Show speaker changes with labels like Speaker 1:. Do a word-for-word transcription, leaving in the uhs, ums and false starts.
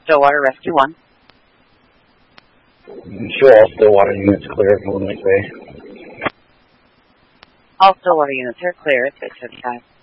Speaker 1: Stillwater Rescue one.
Speaker 2: Show all Stillwater units clear for Lake Bay.
Speaker 1: All Stillwater units are clear at six fifty-five.